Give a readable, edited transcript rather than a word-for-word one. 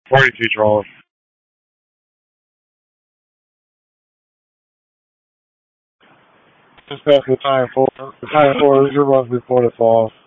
42 trolling. Just pass the time for your runs before the fall.